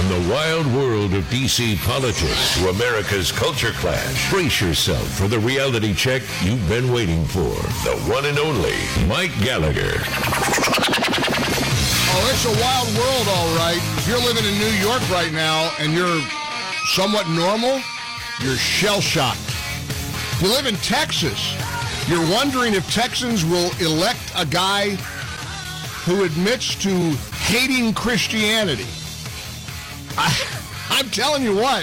the wild world of D.C. politics to America's culture clash, brace yourself for the reality check you've been waiting for. The one and only Mike Gallagher. Oh, it's a wild world, all right. If you're living in New York right now and you're somewhat normal, you're shell-shocked. If you live in Texas, you're wondering if Texans will elect a guy who admits to hating Christianity. I'm telling you what,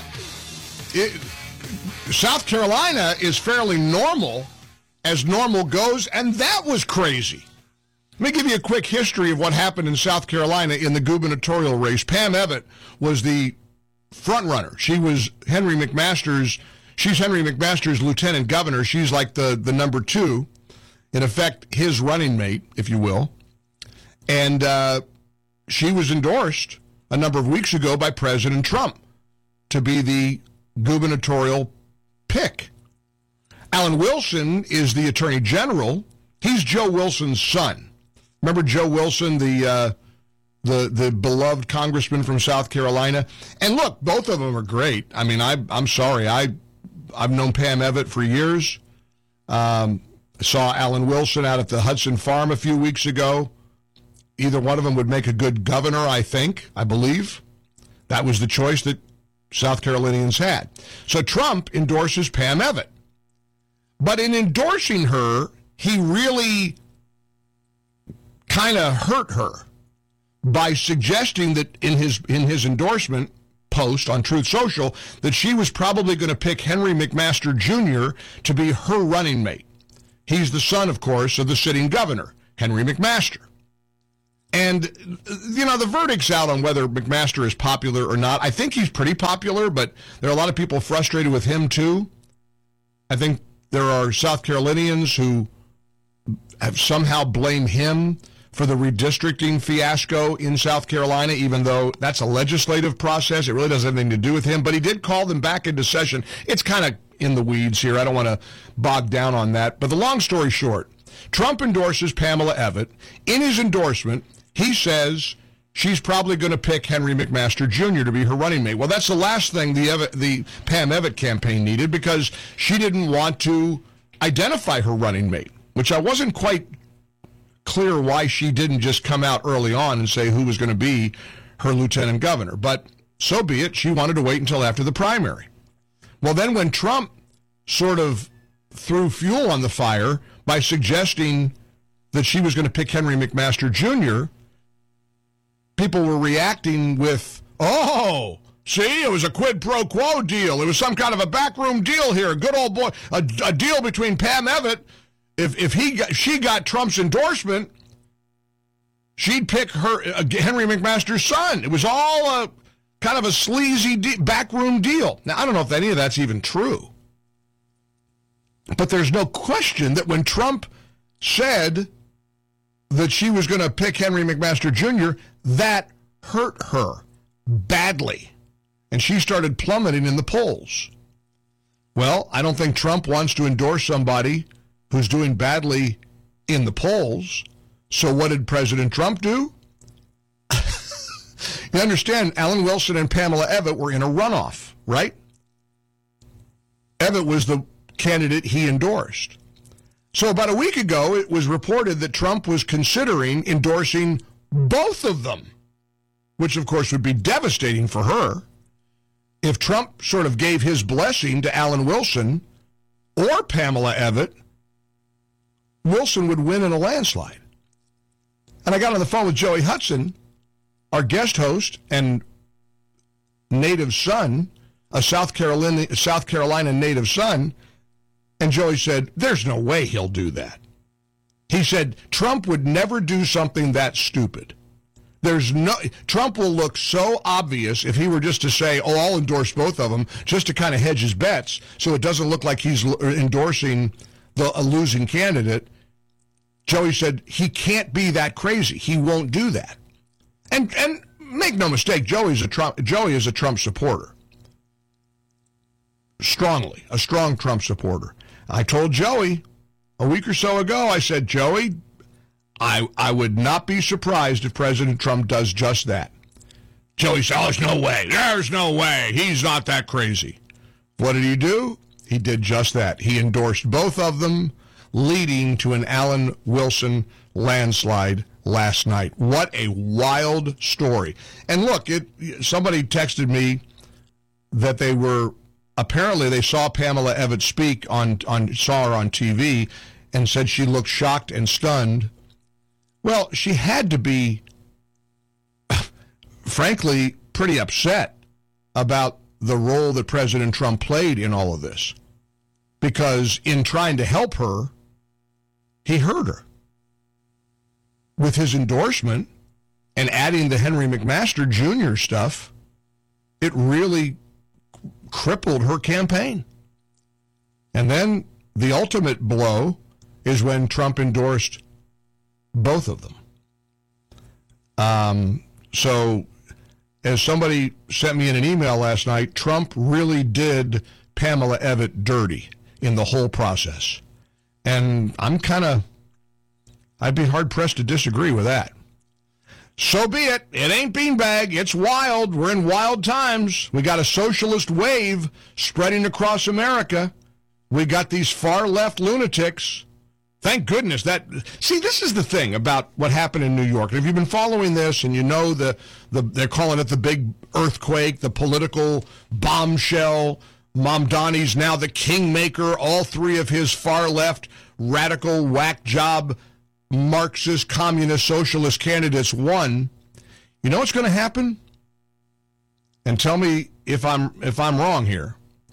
South Carolina is fairly normal as normal goes, and that was crazy. Let me give you a quick history of what happened in South Carolina in the gubernatorial race. Pam Evatt was the front runner. She's Henry McMaster's lieutenant governor. She's like the number two, in effect, his running mate, if you will. And she was endorsed a number of weeks ago by President Trump to be the gubernatorial pick. Alan Wilson is the attorney general. He's Joe Wilson's son. Remember Joe Wilson, the beloved congressman from South Carolina? And look, both of them are great. I mean, I'm sorry. I've known Pam Evatt for years. Saw Alan Wilson out at the Hudson Farm a few weeks ago. Either one of them would make a good governor, I believe. That was the choice that South Carolinians had. So Trump endorses Pam Evatt. But in endorsing her, he really kind of hurt her by suggesting that in his endorsement post on Truth Social that she was probably going to pick Henry McMaster Jr. to be her running mate. He's the son, of course, of the sitting governor, Henry McMaster. And, the verdict's out on whether McMaster is popular or not. I think he's pretty popular, but there are a lot of people frustrated with him, too. I think there are South Carolinians who have somehow blamed him for the redistricting fiasco in South Carolina, even though that's a legislative process. It really doesn't have anything to do with him. But he did call them back into session. It's kind of in the weeds here. I don't want to bog down on that. But the long story short, Trump endorses Pamela Evatt. In his endorsement, he says she's probably going to pick Henry McMaster Jr. to be her running mate. Well, that's the last thing the Pam Evatt campaign needed, because she didn't want to identify her running mate, which I wasn't quite clear why she didn't just come out early on and say who was going to be her lieutenant governor. But so be it. She wanted to wait until after the primary. Well, then when Trump sort of threw fuel on the fire by suggesting that she was going to pick Henry McMaster Jr., people were reacting with, oh, see, it was a quid pro quo deal. It was some kind of a backroom deal here. Good old boy, a deal between Pam Evatt. If she got Trump's endorsement, she'd pick Henry McMaster's son. It was all a kind of a sleazy backroom deal. Now, I don't know if any of that's even true. But there's no question that when Trump said that she was going to pick Henry McMaster Jr., that hurt her badly. And she started plummeting in the polls. Well, I don't think Trump wants to endorse somebody who's doing badly in the polls. So what did President Trump do? You understand, Alan Wilson and Pamela Evatt were in a runoff, right? Evatt was the candidate he endorsed. So about a week ago, it was reported that Trump was considering endorsing both of them, which, of course, would be devastating for her. If Trump sort of gave his blessing to Alan Wilson or Pamela Evatt, Wilson would win in a landslide. And I got on the phone with Joey Hudson, our guest host and native son, a South Carolina native son, and Joey said, there's no way he'll do that. He said, Trump would never do something that stupid. Trump will look so obvious if he were just to say, oh, I'll endorse both of them, just to kind of hedge his bets so it doesn't look like he's endorsing a losing candidate. Joey said he can't be that crazy. He won't do that. And make no mistake, Joey is a Trump supporter. Strongly, a strong Trump supporter. I told Joey a week or so ago, I said, Joey, I would not be surprised if President Trump does just that. Joey said, there's no way. There's no way. He's not that crazy. What did he do? He did just that. He endorsed both of them, leading to an Alan Wilson landslide last night. What a wild story. And look, somebody texted me that they saw Pamela Evette speak saw her on TV and said she looked shocked and stunned. Well, she had to be, frankly, pretty upset about the role that President Trump played in all of this. Because in trying to help her, he hurt her. With his endorsement and adding the Henry McMaster Jr. stuff, it really crippled her campaign. And then the ultimate blow is when Trump endorsed both of them. So, as somebody sent me in an email last night, Trump really did Pamela Evette dirty in the whole process. And I'd be hard-pressed to disagree with that. So be it. It ain't beanbag. It's wild. We're in wild times. We got a socialist wave spreading across America. We got these far-left lunatics. Thank goodness See, this is the thing about what happened in New York. And if you've been following this and you know they're calling it the big earthquake, the political bombshell, Mamdani's now the kingmaker, all three of his far-left, radical, whack job, Marxist, communist, socialist candidates won. You know what's going to happen? And tell me if I'm wrong here.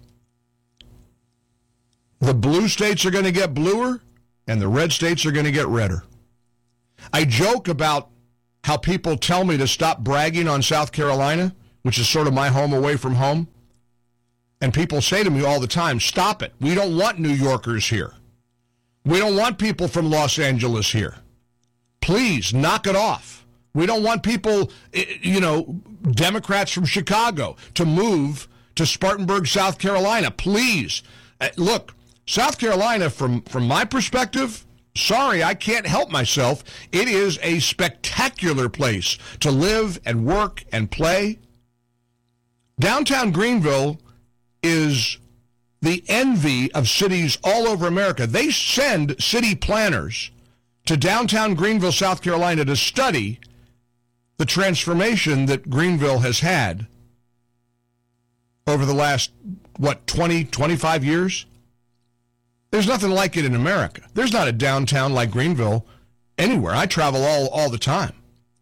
The blue states are going to get bluer, and the red states are going to get redder. I joke about how people tell me to stop bragging on South Carolina, which is sort of my home away from home. And people say to me all the time, stop it. We don't want New Yorkers here. We don't want people from Los Angeles here. Please, knock it off. We don't want people, Democrats from Chicago to move to Spartanburg, South Carolina. Please. Look, South Carolina, from my perspective, sorry, I can't help myself. It is a spectacular place to live and work and play. Downtown Greenville is the envy of cities all over America. They send city planners to downtown Greenville, South Carolina to study the transformation that Greenville has had over the last, 20, 25 years? There's nothing like it in America. There's not a downtown like Greenville anywhere. I travel all the time.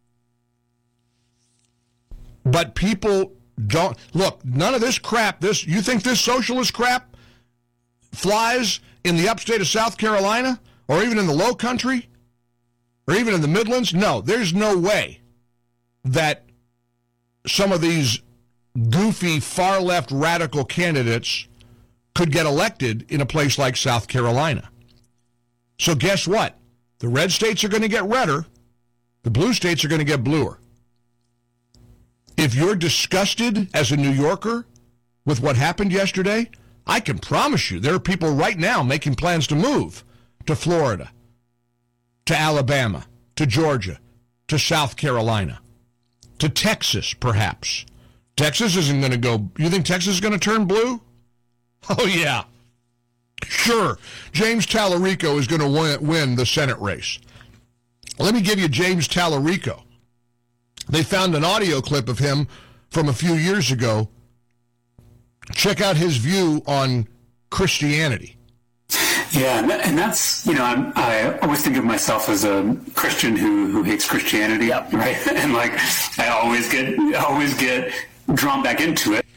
But people don't, look, none of this crap, you think this socialist crap flies in the upstate of South Carolina or even in the low country or even in the Midlands? No, there's no way that some of these goofy far-left radical candidates could get elected in a place like South Carolina. So guess what? The red states are going to get redder. The blue states are going to get bluer. If you're disgusted as a New Yorker with what happened yesterday, I can promise you there are people right now making plans to move to Florida, to Alabama, to Georgia, to South Carolina, to Texas, perhaps. Texas isn't going to go. You think Texas is going to turn blue? Oh, yeah. Sure. James Tallarico is going to win the Senate race. Let me give you James Tallarico. They found an audio clip of him from a few years ago. Check out his view on Christianity. Yeah, and that's, I always think of myself as a Christian who hates Christianity, yep. Right? And I always get drawn back into it.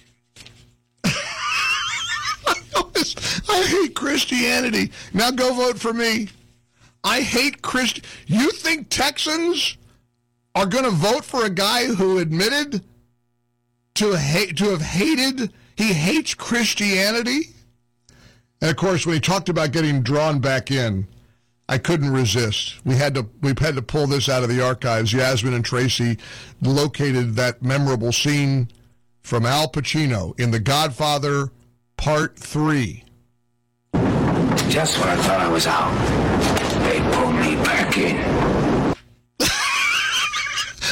I hate Christianity. Now go vote for me. I hate You think Texans are going to vote for a guy who admitted to have hated, he hates Christianity? And of course, when he talked about getting drawn back in, I couldn't resist. We've had to pull this out of the archives. Yasmin and Tracy located that memorable scene from Al Pacino in The Godfather Part 3. Just when I thought I was out, they pulled me back in.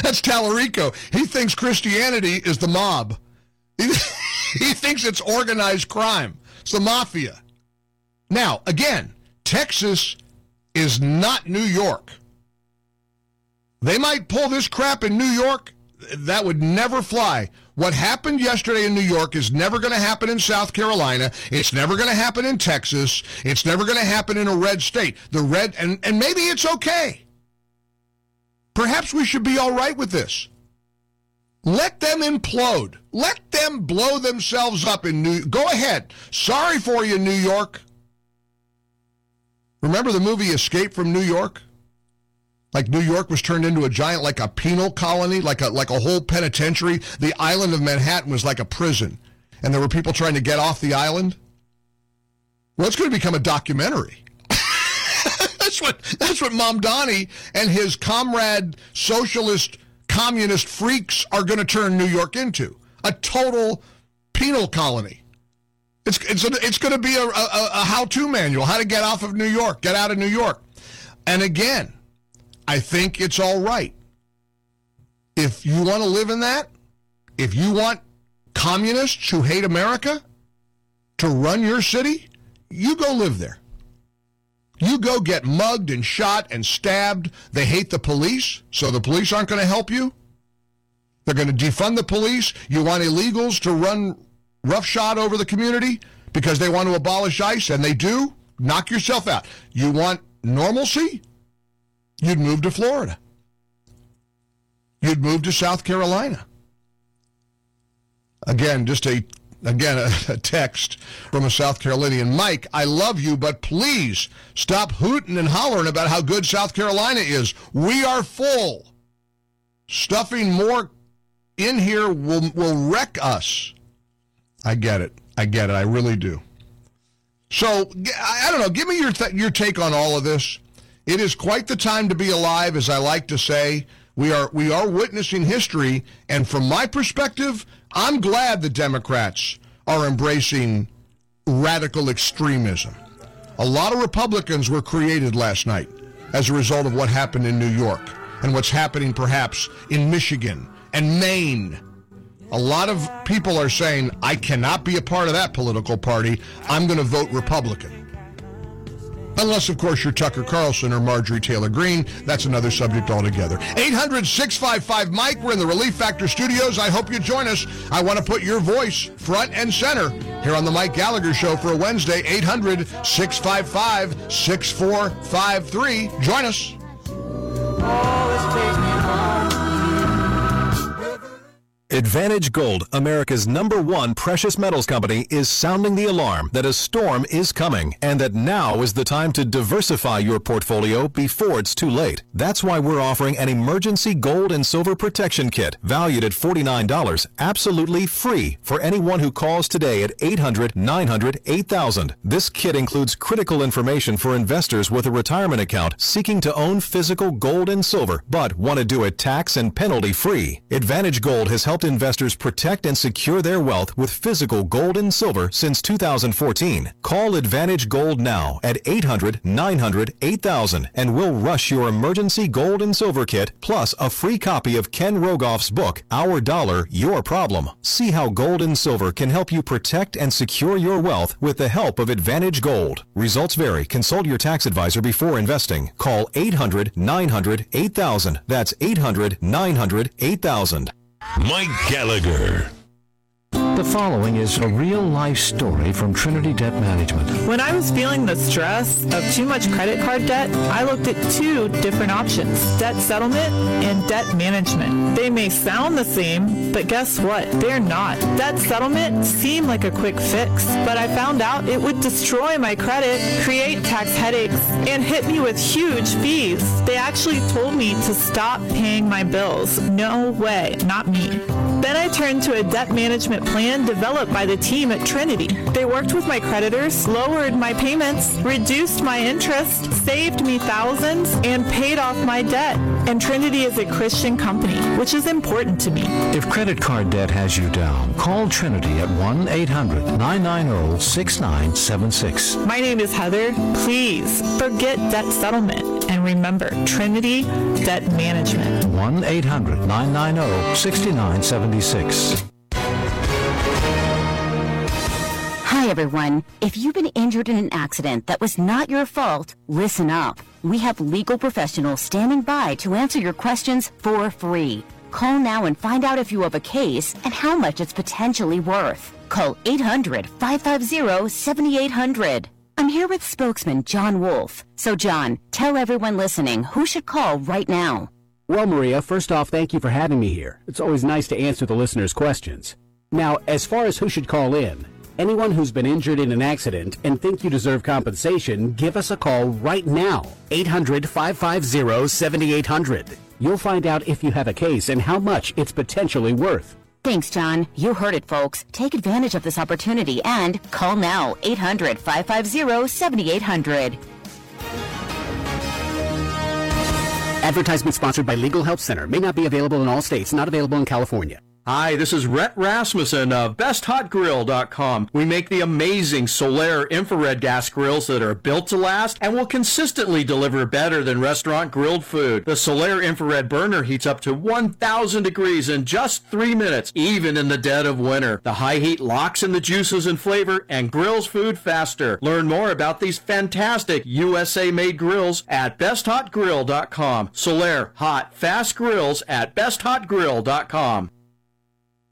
That's Tallarico. He thinks Christianity is the mob. He thinks it's organized crime. It's the mafia. Now, again, Texas is not New York. They might pull this crap in New York. That would never fly. What happened yesterday in New York is never going to happen in South Carolina. It's never going to happen in Texas. It's never going to happen in a red state. And maybe it's okay. Perhaps we should be all right with this. Let them implode. Let them blow themselves up in Go ahead. Sorry for you, New York. Remember the movie Escape from New York? Like New York was turned into a giant, like a penal colony, like a whole penitentiary. The island of Manhattan was like a prison, and there were people trying to get off the island. Well, it's going to become a documentary. That's what Mamdani and his comrade socialist communist freaks are going to turn New York into, a total penal colony. It's going to be a how-to manual, how to get off of New York, get out of New York. And again, I think it's all right. If you want to live in that, if you want communists who hate America to run your city, you go live there. You go get mugged and shot and stabbed. They hate the police, so the police aren't going to help you. They're going to defund the police. You want illegals to run roughshod over the community because they want to abolish ICE, and they do? Knock yourself out. You want normalcy? You'd move to Florida. You'd move to South Carolina. Again, a text from a South Carolinian. Mike, I love you, but please stop hooting and hollering about how good South Carolina is. We are full. Stuffing more in here will wreck us. I get it. I really do. So, I don't know. Give me your take on all of this. It is quite the time to be alive, as I like to say. We are witnessing history, and from my perspective, I'm glad the Democrats are embracing radical extremism. A lot of Republicans were created last night as a result of what happened in New York and what's happening perhaps in Michigan and Maine. A lot of people are saying, I cannot be a part of that political party. I'm going to vote Republican. Unless, of course, you're Tucker Carlson or Marjorie Taylor Greene. That's another subject altogether. 800-655-MIKE. We're in the Relief Factor studios. I hope you join us. I want to put your voice front and center here on the Mike Gallagher Show for a Wednesday. 800-655-6453. Join us. Advantage Gold, America's #1 precious metals company, is sounding the alarm that a storm is coming and that now is the time to diversify your portfolio before it's too late. That's why we're offering an emergency gold and silver protection kit valued at $49, absolutely free for anyone who calls today at 800-900-8000. This kit includes critical information for investors with a retirement account seeking to own physical gold and silver but want to do it tax and penalty free. Advantage Gold has helped investors protect and secure their wealth with physical gold and silver since 2014. Call Advantage Gold now at 800-900-8000 and we'll rush your emergency gold and silver kit plus a free copy of Ken Rogoff's book, Our Dollar, Your Problem. See how gold and silver can help you protect and secure your wealth with the help of Advantage Gold. Results vary. Consult your tax advisor before investing. Call 800-900-8000. That's 800-900-8000. Mike Gallagher. The following is a real-life story from Trinity Debt Management. When I was feeling the stress of too much credit card debt, I looked at two different options: debt settlement and debt management. They may sound the same, but guess what? They're not. Debt settlement seemed like a quick fix, but I found out it would destroy my credit, create tax headaches, and hit me with huge fees. They actually told me to stop paying my bills. No way, not me. Then I turned to a debt management plan developed by the team at Trinity. They worked with my creditors, lowered my payments, reduced my interest, saved me thousands, and paid off my debt. And Trinity is a Christian company, which is important to me. If credit card debt has you down, call Trinity at 1-800-990-6976. My name is Heather. Please forget debt settlement And remember, Trinity Debt Management. 1-800-990-6976. Hi, everyone. If you've been injured in an accident that was not your fault, listen up. We have legal professionals standing by to answer your questions for free. Call now and find out if you have a case and how much it's potentially worth. Call 800-550-7800. I'm here with spokesman John Wolf. So, John, tell everyone listening who should call right now. Well, Maria, first off, thank you for having me here. It's always nice to answer the listeners' questions. Now, as far as who should call in, anyone who's been injured in an accident and think you deserve compensation, give us a call right now. 800-550-7800. You'll find out if you have a case and how much it's potentially worth. Thanks, John. You heard it, folks. Take advantage of this opportunity and call now. 800-550-7800. Advertisement sponsored by Legal Help Center. May not be available in all states. Not available in California. Hi, this is Rhett Rasmussen of BestHotGrill.com. We make the amazing Solaire infrared gas grills that are built to last and will consistently deliver better than restaurant grilled food. The Solaire infrared burner heats up to 1,000 degrees in just 3 minutes, even in the dead of winter. The high heat locks in the juices and flavor and grills food faster. Learn more about these fantastic USA-made grills at BestHotGrill.com. Solaire hot, fast grills at BestHotGrill.com.